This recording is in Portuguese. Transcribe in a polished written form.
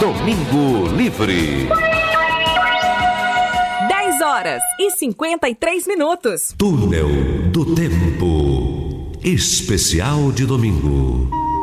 Domingo Livre. 10h53. Túnel do Tempo. Especial de domingo.